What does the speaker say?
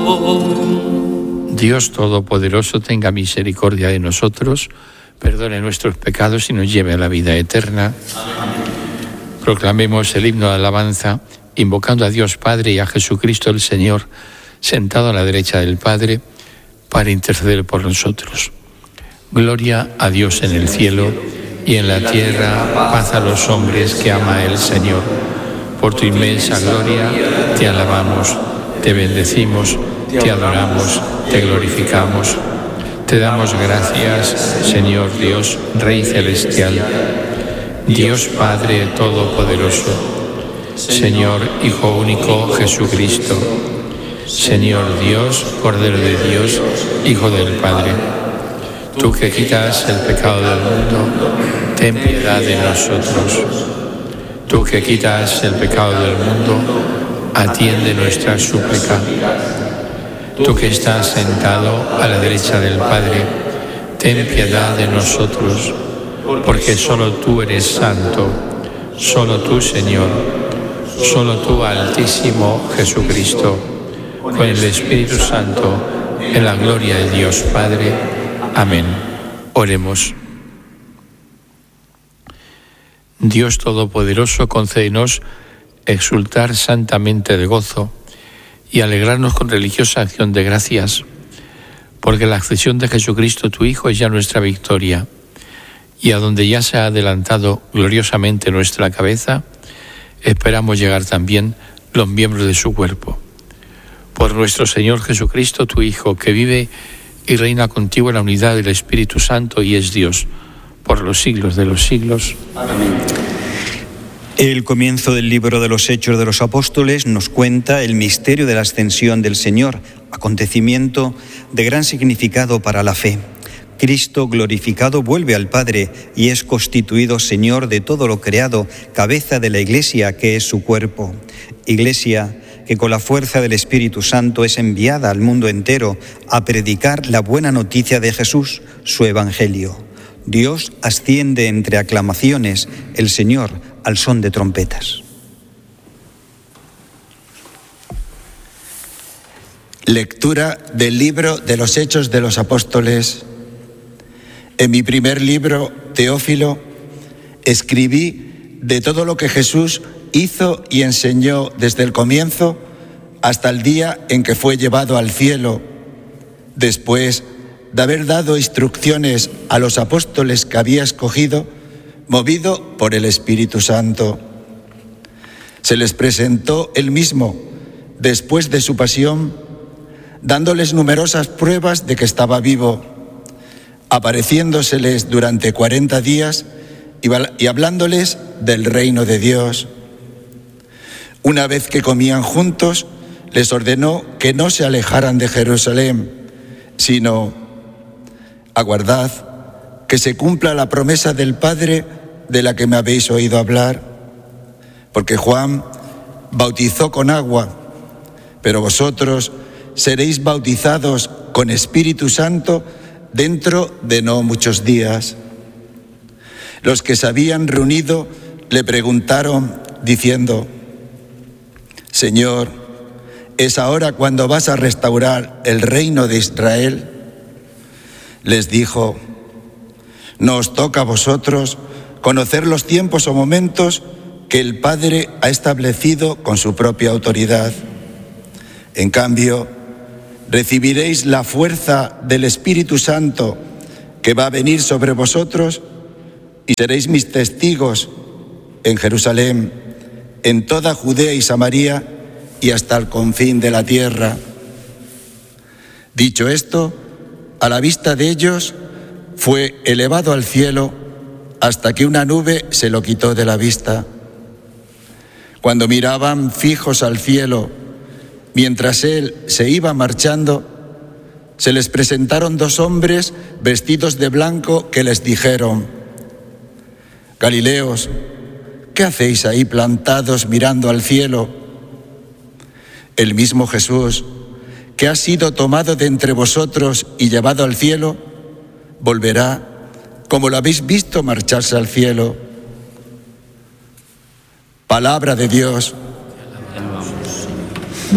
Dios Todopoderoso tenga misericordia de nosotros, perdone nuestros pecados y nos lleve a la vida eterna. Proclamemos el himno de alabanza, invocando a Dios Padre y a Jesucristo el Señor, sentado a la derecha del Padre, para interceder por nosotros. Gloria a Dios en el cielo y en la tierra, paz a los hombres que ama el Señor. Por tu inmensa gloria te alabamos, te bendecimos, te adoramos, te glorificamos. Te damos gracias, Señor Dios, Rey celestial, Dios Padre Todopoderoso, Señor Hijo único Jesucristo, Señor Dios, Cordero de Dios, Hijo del Padre. Tú que quitas el pecado del mundo, ten piedad de nosotros. Tú que quitas el pecado del mundo, atiende nuestra súplica. Tú que estás sentado a la derecha del Padre, ten piedad de nosotros, porque solo tú eres santo, solo tú, Señor, solo tú, Altísimo Jesucristo, con el Espíritu Santo, en la gloria de Dios Padre. Amén. Oremos. Dios Todopoderoso, concédenos exultar santamente de gozo y alegrarnos con religiosa acción de gracias, porque la accesión de Jesucristo, tu Hijo, es ya nuestra victoria, y a donde ya se ha adelantado gloriosamente nuestra cabeza, esperamos llegar también los miembros de su cuerpo. Por nuestro Señor Jesucristo, tu Hijo, que vive y reina contigo en la unidad del Espíritu Santo y es Dios, por los siglos de los siglos. Amén. El comienzo del libro de los Hechos de los Apóstoles nos cuenta el misterio de la ascensión del Señor, acontecimiento de gran significado para la fe. Cristo glorificado vuelve al Padre y es constituido Señor de todo lo creado, cabeza de la Iglesia que es su cuerpo. Iglesia que con la fuerza del Espíritu Santo es enviada al mundo entero a predicar la buena noticia de Jesús, su Evangelio. Dios asciende entre aclamaciones, el Señor al son de trompetas. Lectura del libro de los Hechos de los Apóstoles. En mi primer libro, Teófilo, escribí de todo lo que Jesús hizo y enseñó desde el comienzo hasta el día en que fue llevado al cielo, después de haber dado instrucciones a los apóstoles que había escogido, movido por el Espíritu Santo. Se les presentó él mismo después de su pasión, dándoles numerosas pruebas de que estaba vivo, apareciéndoseles durante 40 días y hablándoles del reino de Dios. Una vez que comían juntos, les ordenó que no se alejaran de Jerusalén, sino: aguardad que se cumpla la promesa del Padre de la que me habéis oído hablar, porque Juan bautizó con agua, pero vosotros seréis bautizados con Espíritu Santo dentro de no muchos días. Los que se habían reunido le preguntaron diciendo: Señor, ¿es ahora cuando vas a restaurar el reino de Israel? Les dijo: no os toca a vosotros conocer los tiempos o momentos que el Padre ha establecido con su propia autoridad. En cambio, recibiréis la fuerza del Espíritu Santo que va a venir sobre vosotros y seréis mis testigos en Jerusalén, en toda Judea y Samaria y hasta el confín de la tierra. Dicho esto, a la vista de ellos, fue elevado al cielo hasta que una nube se lo quitó de la vista. Cuando miraban fijos al cielo, mientras él se iba marchando, se les presentaron dos hombres vestidos de blanco que les dijeron: Galileos, ¿qué hacéis ahí plantados mirando al cielo? El mismo Jesús, que ha sido tomado de entre vosotros y llevado al cielo, volverá como lo habéis visto marcharse al cielo. Palabra de Dios.